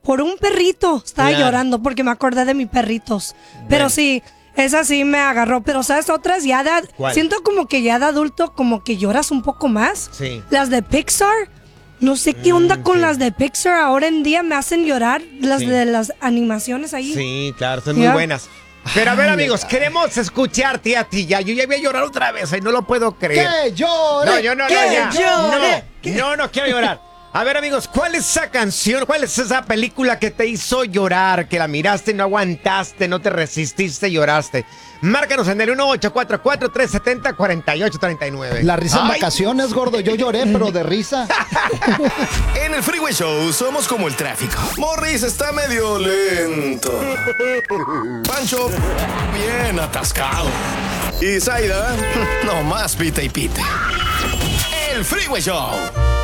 por un perrito. Estaba llorando porque me acordé de mis perritos. Pero sí, esa sí me agarró. Pero ¿sabes otras? Siento como que ya de adulto como que lloras un poco más. Sí. Las de Pixar. No sé qué onda con las de Pixar. Ahora en día me hacen llorar las de las animaciones ahí. Sí, claro, son muy buenas. Pero a ver, amigos, queremos escucharte a ti ya. Yo ya voy a llorar otra vez y no lo puedo creer. ¡Que llore! No, yo no, ¡Que llore! No quiero llorar. A ver, amigos, ¿cuál es esa canción? ¿Cuál es esa película que te hizo llorar? Que la miraste, no aguantaste, no te resististe, lloraste. Márcanos en el 1844-370-4839. La risa en vacaciones, gordo. Yo lloré, pero de risa. En el Freeway Show somos como el tráfico. Morris está medio lento. Pancho, bien atascado. Y Zaida, nomás pita y pita. El Freeway Show.